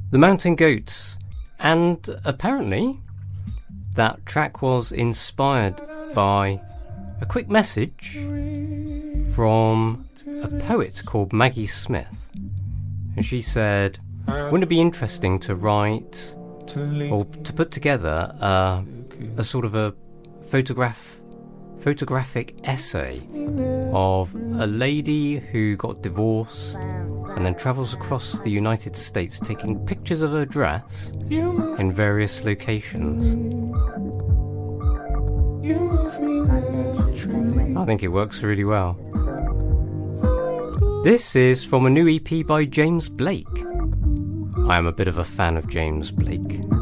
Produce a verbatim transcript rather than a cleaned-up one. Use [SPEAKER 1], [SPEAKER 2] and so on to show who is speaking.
[SPEAKER 1] The Mountain Goats. And apparently that track was inspired by a quick message from a poet called Maggie Smith. And she said, wouldn't it be interesting to write or to put together a, a sort of a photograph photographic essay of a lady who got divorced and then travels across the United States taking pictures of her dress in various locations. I think it works really well. This is from a new E P by James Blake. I am a bit of a fan of James Blake.